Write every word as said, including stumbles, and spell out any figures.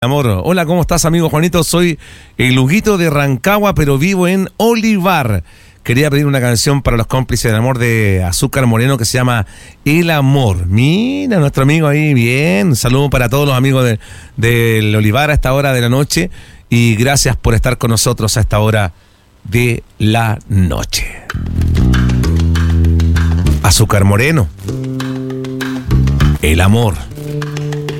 Amor, hola, ¿cómo estás, amigo Juanito? Soy el Huguito de Rancagua, pero vivo en Olivar. Quería pedir una canción para los cómplices del amor de Azúcar Moreno que se llama El Amor. Mira, nuestro amigo ahí, bien. Saludos para todos los amigos de, del Olivar a esta hora de la noche. Y gracias por estar con nosotros a esta hora de la noche. Azúcar Moreno. El Amor.